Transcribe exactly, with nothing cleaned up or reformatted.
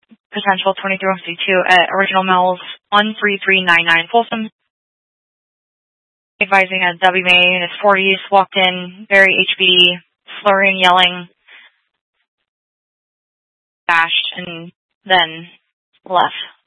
potential twenty-three one fifty-two at Original Mills, one three three nine nine Folsom. Advising a W. May in his forties, walked in, very H B D, slurring, yelling, bashed, and then left.